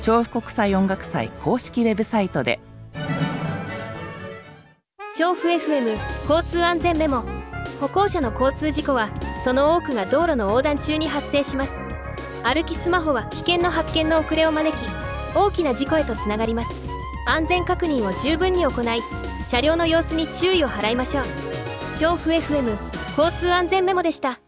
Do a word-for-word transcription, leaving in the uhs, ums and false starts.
調布国際音楽祭公式ウェブサイトで。 調布 エフエム 交通安全メモ。歩行者の交通事故はその多くが道路の横断中に発生します。歩きスマホは危険の発見の遅れを招き、大きな事故へとつながります。安全確認を十分に行い、車両の様子に注意を払いましょう。調布 エフエム 交通安全メモでした。